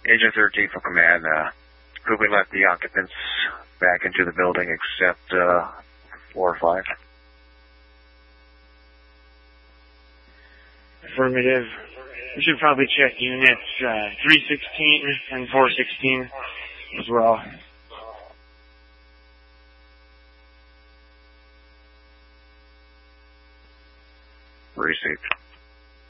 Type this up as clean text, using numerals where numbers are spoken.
Agent 13 from command, could we let the occupants back into the building except 4 or 5? Affirmative. We should probably check units 316 and 416 as well. Received.